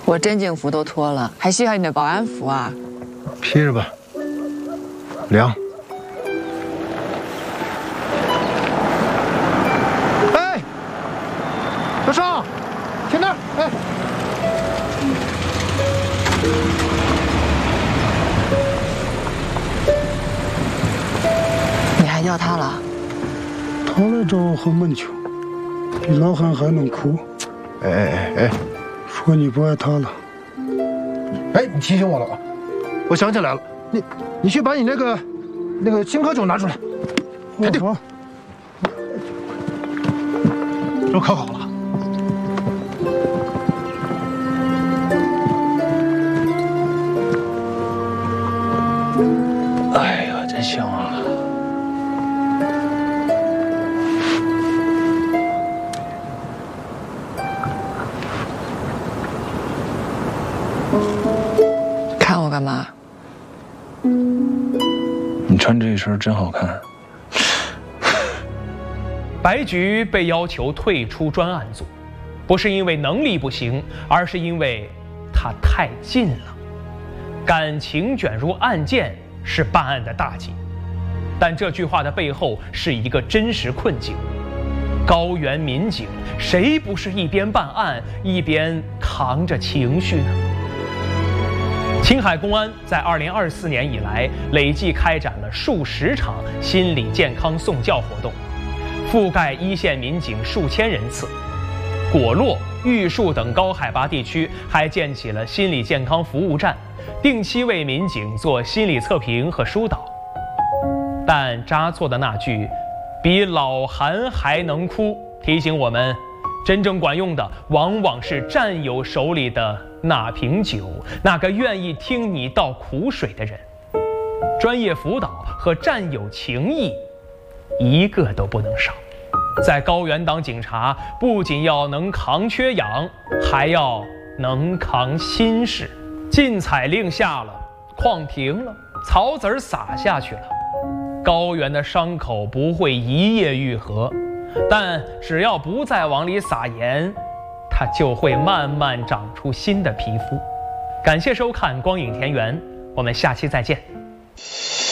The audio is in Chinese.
我镇静服都脱了，还需要你的保安服啊？ 披着吧，凉。哎，小尚，停那儿！哎， 你还要他了？ 他来找我喝闷酒，比老汉还能哭。 哎， 说你不爱他了。 哎，你提醒我了啊！我想起来了，你去把你那个青稞酒拿出来，肯定。都烤好了。 哎呀，真香啊！ 看我干嘛？ 你穿这一身真好看。 白菊被要求退出专案组，不是因为能力不行，而是因为她太近了。感情卷入案件是办案的大忌，但这句话的背后是一个真实困境。高原民警谁不是一边办案一边扛着情绪呢？青海公安在2024年以来累计开展了数十场心理健康送教活动，覆盖一线民警数千人次。果洛、玉树等高海拔地区还建起了心理健康服务站，定期为民警做心理测评和疏导。但扎错的那句“比老韩还能哭”提醒我们，真正管用的往往是战友手里的那瓶酒，那个愿意听你倒苦水的人。专业辅导和战友情谊，一个都不能少。在高原当警察，不仅要能扛缺氧，还要能扛心事。禁采令下了，矿停了，草籽撒下去了，高原的伤口不会一夜愈合，但只要不再往里撒盐，它就会慢慢长出新的皮肤。感谢收看《光影田园》，我们下期再见。